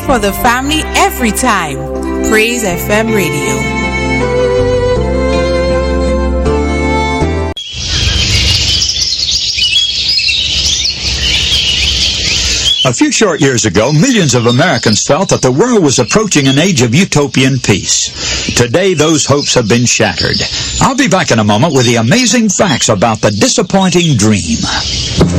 for the family every time. Praise FM Radio. A few short years ago, millions of Americans felt that the world was approaching an age of utopian peace. Today, those hopes have been shattered. I'll be back in a moment with the amazing facts about the disappointing dream.